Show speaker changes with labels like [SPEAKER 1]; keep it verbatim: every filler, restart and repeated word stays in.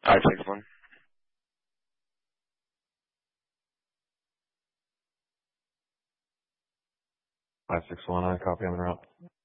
[SPEAKER 1] Five six one.
[SPEAKER 2] Five six one. I copy on the route.